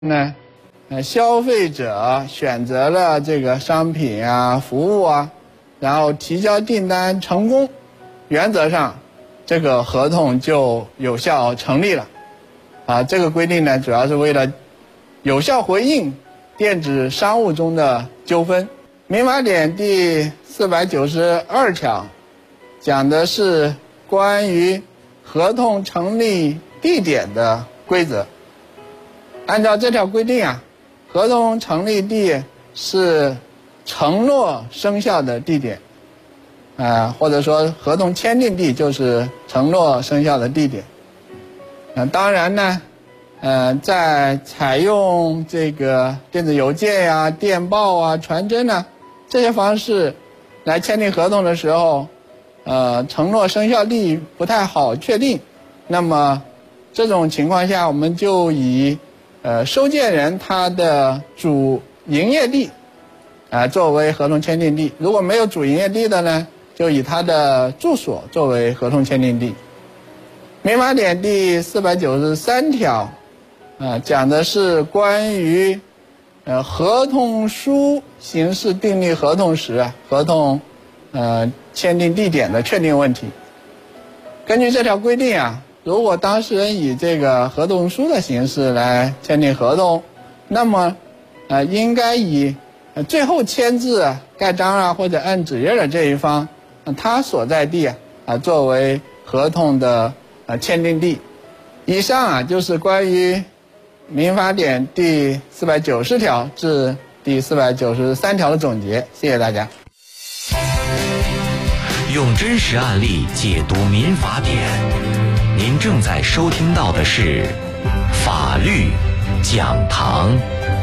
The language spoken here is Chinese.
呢，消费者选择了这个商品啊、服务啊，然后提交订单成功，原则上这个合同就有效成立了。这个规定呢，主要是为了有效回应电子商务中的纠纷。民法典第492条讲的是关于合同成立地点的规则。按照这条规定啊，合同成立地是承诺生效的地点，或者说合同签订地就是承诺生效的地点。当然呢，在采用这个电子邮件呀、电报啊、传真啊这些方式来签订合同的时候，承诺生效地不太好确定。那么这种情况下，我们就以收件人他的主营业地作为合同签订地。如果没有主营业地的呢，就以他的住所作为合同签订地。民法典第493条讲的是关于合同书形式订立合同时合同签订地点的确定问题。根据这条规定如果当事人以这个合同书的形式来签订合同，那么应该以最后签字盖章或者按指印的这一方他所在地作为合同的签订地。以上就是关于民法典第490条至第493条的总结。谢谢大家。 用真实案例解读民法典，您正在收听到的是法律讲堂。